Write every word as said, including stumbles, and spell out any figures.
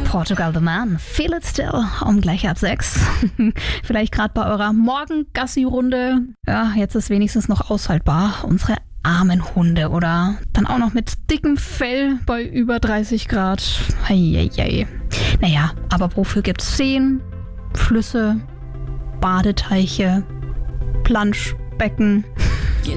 Portugal the Man, Feel It Still, um gleich ab sechs. Vielleicht gerade bei eurer Morgen-Gassi-Runde. Ja, jetzt ist wenigstens noch aushaltbar. Unsere armen Hunde oder dann auch noch mit dickem Fell bei über dreißig Grad. Heieiei. Naja, aber wofür gibt's Seen, Flüsse, Badeteiche, Planschbecken?